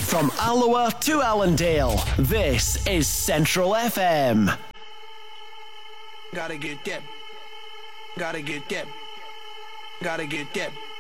From Alloa to Allendale, this is Central FM. Gotta get that. Gotta get that. Gotta get that.